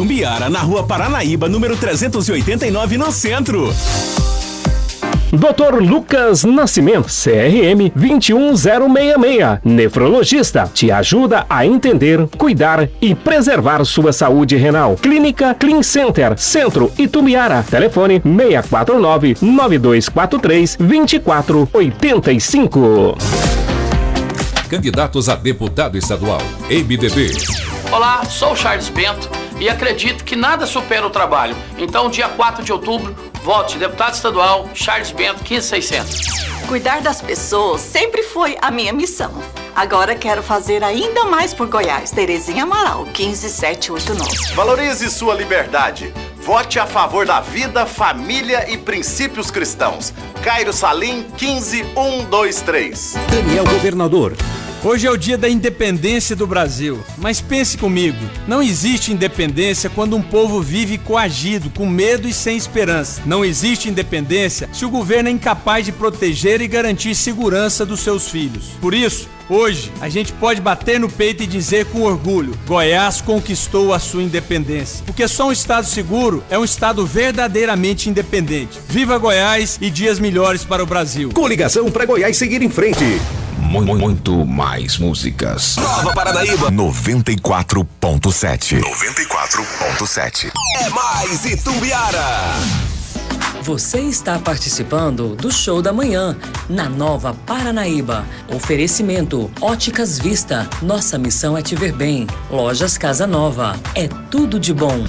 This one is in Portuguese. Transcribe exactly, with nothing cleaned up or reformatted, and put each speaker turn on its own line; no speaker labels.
Itumbiara, na Rua Paranaíba, número trezentos e oitenta e nove, no centro.
doutor Lucas Nascimento, C R M dois um zero seis seis, nefrologista, te ajuda a entender, cuidar e preservar sua saúde renal. Clínica Clean Center, Centro Itumbiara. Telefone seis quatro nove, nove dois quatro três, dois quatro oito cinco.
Candidatos a deputado estadual, M D B.
Olá, sou o Charles Bento e acredito que nada supera o trabalho. Então, dia quatro de outubro, vote deputado estadual Charles Bento, quinze mil e seiscentos.
Cuidar das pessoas sempre foi a minha missão. Agora quero fazer ainda mais por Goiás. Terezinha Amaral, quinze mil setecentos e oitenta e nove.
Valorize sua liberdade. Vote a favor da vida, família e princípios cristãos. Cairo Salim, quinze mil cento e vinte e três.
Daniel Governador. Hoje é o dia da independência do Brasil, mas pense comigo, não existe independência quando um povo vive coagido, com medo e sem esperança. Não existe independência se o governo é incapaz de proteger e garantir segurança dos seus filhos. Por isso, hoje, a gente pode bater no peito e dizer com orgulho, Goiás conquistou a sua independência. Porque só um estado seguro é um estado verdadeiramente independente. Viva Goiás e dias melhores para o Brasil.
Coligação para Goiás seguir em frente.
Muito mais músicas.
Nova Paranaíba noventa e quatro ponto sete. noventa e quatro ponto sete. É mais Itumbiara.
Você está participando do Show da Manhã, na Nova Paranaíba. Oferecimento Óticas Vista. Nossa missão é te ver bem. Lojas Casa Nova. É tudo de bom.